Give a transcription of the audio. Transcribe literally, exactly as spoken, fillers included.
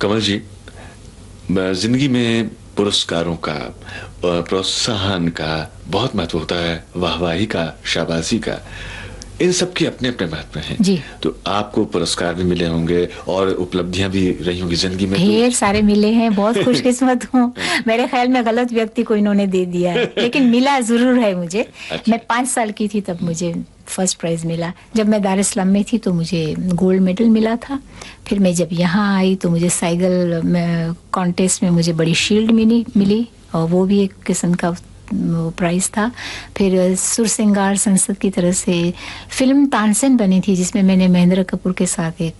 कमल जी, जिंदगी में पुरस्कारों का, प्रोत्साहन का बहुत महत्व होता है, वाहवाही का, शाबाशी का, इन सब के अपने अपने महत्व हैं। जी। तो आपको पुरस्कार भी मिले होंगे और उपलब्धियां भी रही होंगी जिंदगी में। ढेर तो... सारे मिले हैं, बहुत खुशकिस्मत हूँ। मेरे ख्याल में गलत व्यक्ति को इन्होंने दे दिया है, लेकिन मिला जरूर है मुझे। अच्छा। मैं पाँच साल की थी तब मुझे फर्स्ट प्राइज मिला। जब मैं दार इस्लाम में थी तो मुझे गोल्ड मेडल मिला था। फिर मैं जब यहाँ आई तो मुझे साइकिल कॉन्टेस्ट में मुझे बड़ी शील्ड मिली मिली और वो भी एक किस्म का प्राइज था। फिर सुर सिंगार संसद की तरफ से फिल्म तानसेन बनी थी जिसमें मैंने महेंद्र कपूर के साथ एक